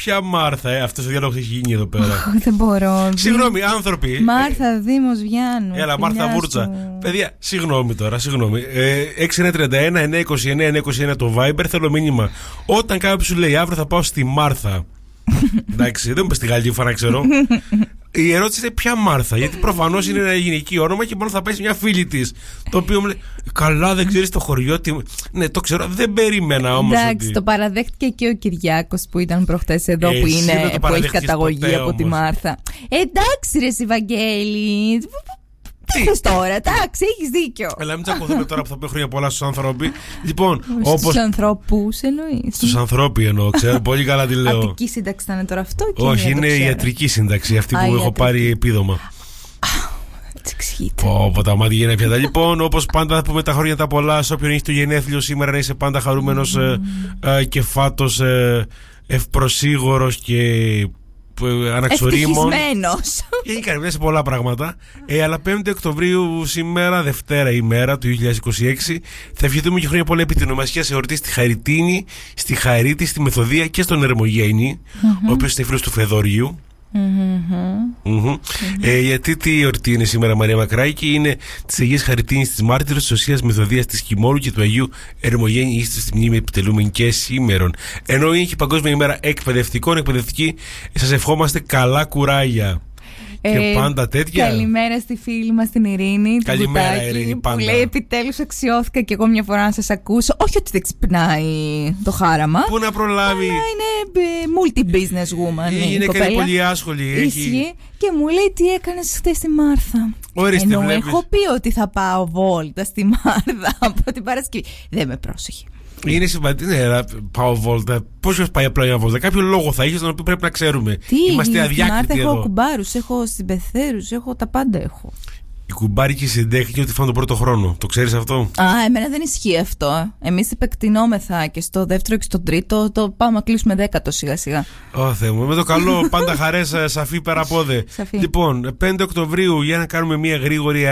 Ποια Μάρθα, αυτός ο διάλογος έχει γίνει εδώ πέρα. Δεν μπορώ. Συγγνώμη, άνθρωποι. Μάρθα Δήμος Βιάννου. Έλα, Μάρθα Βούρτσα. Παιδιά, συγγνώμη τώρα, συγγνώμη. 6931-921-921 το Viber, θέλω μήνυμα. Όταν κάποιος σου λέει αύριο θα πάω στη Μάρθα. Εντάξει, δεν μου πες στη Γαλλίουφα να ξέρω. Η ερώτηση είναι ποια Μάρθα, γιατί προφανώς είναι ένα γυναικείο όνομα και μόνο θα πάει σε μια φίλη της. Το οποίο μου λέει, καλά, δεν ξέρεις το χωριό. Ναι, το ξέρω, δεν περίμενα όμως. Εντάξει, το παραδέχτηκε και ο Κυριάκος που ήταν προχτές εδώ, που έχει καταγωγή από τη Μάρθα. Εντάξει, ρε Βαγγέλη. Τι θες τώρα, εντάξει, έχεις δίκιο. Αλλά μην τσακωθούμε τώρα που θα πει χρόνια πολλά στους ανθρώπους. Λοιπόν, στους ανθρώπους εννοείς? Στους ανθρώπους εννοώ, ξέρω πολύ καλά τι λέω. Αττική σύνταξη θα είναι τώρα αυτό? Όχι, είναι η ιατρική σύνταξη, αυτή που έχω πάρει επίδομα. Έτσι εξηγείται. Πω τα μάτια είναι πιάτα. Λοιπόν, όπως πάντα θα πούμε τα χρόνια τα πολλά. Σε όποιον έχει το γενέθλιο σήμερα να είσαι πάντα χαρούμενος και φάτος, ευπροσίγωρος και αναξορίμων. Γενικά είναι σε πολλά πράγματα. Αλλά 5η Οκτωβρίου σήμερα, Δευτέρα ημέρα του 2026, θα ευχηθούμε και χρόνια πολλά επί την ονομασία σε εορτή στη Χαριτίνη, στη Χαρίτη, στη Μεθοδία και στον Ερμογέννη, ο οποίος είναι φίλος του Φεδόριου. Γιατί τι εορτή είναι σήμερα, Μαρία Μακράκη? Είναι της Αγίας Χαριτίνης, της Μάρτυρος, της Οσίας Μεθοδίας, της Κιμώρου και του Αγίου Ερμογέννη. Είστε στη μνήμη επιτελούμενη και σήμερον. Ενώ είναι και Παγκόσμια ημέρα εκπαιδευτικών, εκπαιδευτική, σας ευχόμαστε καλά κουράγια. Και πάντα τέτοια. Καλημέρα στη φίλη μας την Ειρήνη. Καλημέρα, Ειρήνη, πάντα. Που λέει, επιτέλους αξιώθηκα και εγώ μια φορά να σας ακούσω. Όχι ότι δεν ξυπνάει το χάραμα. Πού να προλάβει. Αλλά είναι multi-business woman. Είναι καλή, πολύ άσχολη. Ισχύει. Και μου λέει, τι έκανες χθες στη Μάρθα? Ορίστε, ενώ έχω πει ότι θα πάω βόλτα στη Μάρθα από την Παρασκευή. Δεν με πρόσεχε. Είναι σημαντικό, ναι, πάω βόλτα. Πώς πάει απλά μια βόλτα? Κάποιο λόγο θα είχε, τον οποίο πρέπει να ξέρουμε. Τι, είμαστε αδιάκριτοι εδώ. Έχω κουμπάρους, έχω συμπεθέρους, έχω τα πάντα έχω. Η κουμπάρικη συντέχνη ότι φάνε τον πρώτο χρόνο. Το ξέρεις αυτό? Εμένα δεν ισχύει αυτό. Εμείς επεκτηνόμεθα και στο δεύτερο και στο τρίτο. Το πάμε να κλείσουμε 10ο σιγά σιγά. Θεέ μου, με το καλό, πάντα χαρές, σαφή περαπόδε. Λοιπόν, 5 Οκτωβρίου για να κάνουμε μια γρήγορη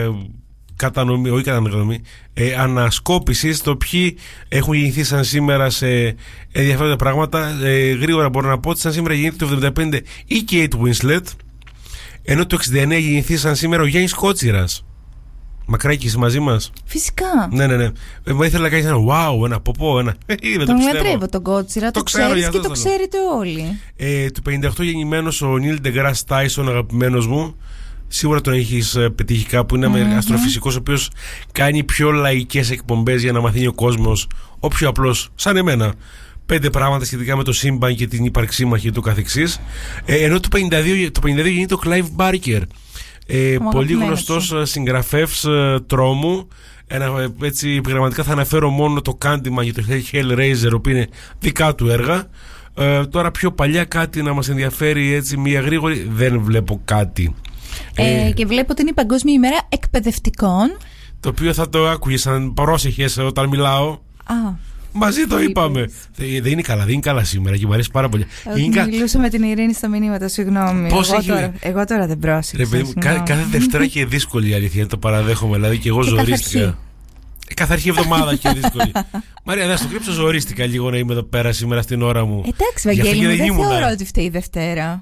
ανασκόπηση στο ποιοι έχουν γεννηθεί σαν σήμερα σε ενδιαφέροντα πράγματα. Γρήγορα μπορώ να πω ότι σαν σήμερα γεννήθηκε το 75 η Kate Winslet, ενώ το 69 γεννηθεί σαν σήμερα ο Γιάννης Κότσιρας. Μακράκη, είσαι μαζί μας? Φυσικά. Ναι. Μου ήθελα να κάνεις ένα wow, ένα ποπό, ένα. Τον λατρεύω τον Κότσιρα, το ξέρεις και το ξέρετε όλοι. Του 58 γεννημένος ο Νίλ Ντεγκράς Τάισον, αγαπημένος μου. Σίγουρα τον έχεις πετύχει κάπου. Είναι αστροφυσικός, ο οποίος κάνει πιο λαϊκές εκπομπές για να μαθαίνει ο κόσμος, ο πιο απλός, σαν εμένα, 5 πράγματα σχετικά με το σύμπαν και την ύπαρξή μας και το καθεξής. Ενώ το 52 γίνεται ο Clive Barker, πολύ γνωστός συγγραφέας τρόμου. Έτσι επιγραμματικά θα αναφέρω μόνο το Candyman και το Hellraiser, που είναι δικά του έργα. Τώρα πιο παλιά κάτι να μας ενδιαφέρει, έτσι μια γρήγορη, δεν βλέπω κάτι. Και βλέπω ότι είναι η Παγκόσμια ημέρα εκπαιδευτικών, το οποίο θα το άκουγες αν πρόσεχες όταν μιλάω. Μαζί το είπαμε. Δεν είναι καλά σήμερα και μου αρέσει πάρα πολύ. Μιλούσα με την Ειρήνη στα μηνύματα, συγγνώμη. Εγώ τώρα δεν πρόσεξα. Κάθε Δευτέρα και δύσκολη, η αλήθεια, το παραδέχομαι. Δηλαδή και εγώ ζορίστηκα. Καθαρχή εβδομάδα και δύσκολη. Μαρία, δεν στο κρύψω, ζορίστηκα λίγο να είμαι εδώ πέρα σήμερα στην ώρα μου. Εντάξει, Βαγγέλη, δεν θεωρώ ότι φταίει η Δευτέρα.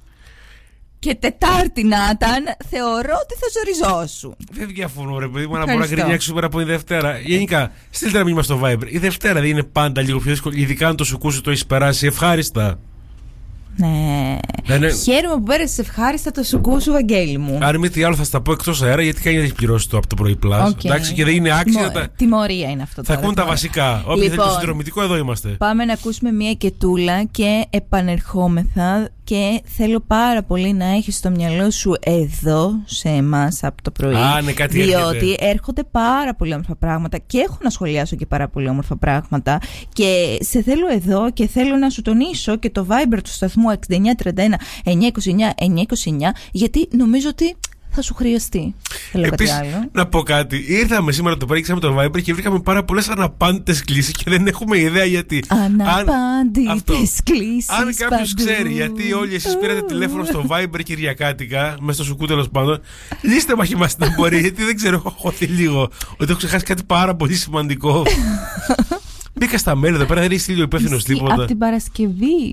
Και Τετάρτη να ήταν, θεωρώ ότι θα ζοριζόσουν. Δεν διαφωνώ, ρε παιδί μου, να μπορώ να γκρινιάξω σήμερα από τη Δευτέρα. Γενικά, στείλτε ένα μήνυμα στο Viber. Η Δευτέρα δεν είναι πάντα λίγο πιο δύσκολη, ειδικά αν το σουκούσι το έχει περάσει ευχάριστα? Ναι. Χαίρομαι που πέρασε ευχάριστα το σουκού σου, Βαγγέλη μου. Αν μη τι άλλο, θα στα πω εκτός αέρα, γιατί κανείς δεν έχει πληρώσει το από το πρωί Plus. Εντάξει, και δεν είναι άξια. Τιμωρία είναι αυτό. Θα ακούν τα βασικά. Όποιο θέλει το συνδρομητικό, εδώ είμαστε. Πάμε να ακούσουμε μία κετούλα και επανερχόμεθα. Και θέλω πάρα πολύ να έχεις στο μυαλό σου εδώ σε εμάς από το πρωί. Διότι έρχονται πάρα πολύ όμορφα πράγματα και έχω να σχολιάσω και πάρα πολύ όμορφα πράγματα. Και σε θέλω εδώ και θέλω να σου τονίσω και το Viber του σταθμού 6931 929 929, γιατί νομίζω ότι θα σου χρειαστεί. Επίσης, να πω κάτι. Ήρθαμε σήμερα το πρωί, ξέραμε το Viber και βρήκαμε πάρα πολλές αναπάντητες κλήσεις και δεν έχουμε ιδέα γιατί. Αναπάντητες κλήσεις. Αν κάποιος ξέρει γιατί όλοι εσείς πήρατε τηλέφωνο στο Viber κυριακάτικα, μέσα στο σουκού τέλος πάντων, λύστε μαχημάς την απορία, γιατί δεν ξέρω, έχω χωθεί λίγο ότι έχω ξεχάσει κάτι πάρα πολύ σημαντικό. Μπήκα στα mail εδώ πέρα, δεν έχει στείλει ο υπεύθυνος τίποτα. Από την Παρασκευή